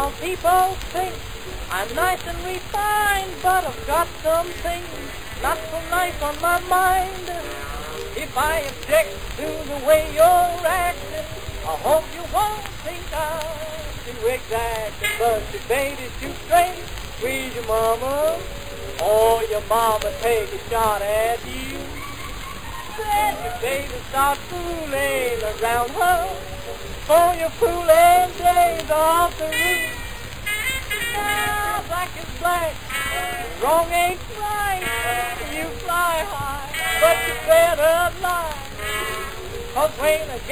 Some people think I'm nice and refined, but I've got some things not so nice on my mind. If I object to the way you're acting, I hope you won't think I'm too exacting. But your baby's too straight with your mama, or your mama take a shot at you. Then your baby starts fooling around her, for your fooling days off the roof. Now black is black, wrong ain't right. You fly high, but you better lie, 'cause when a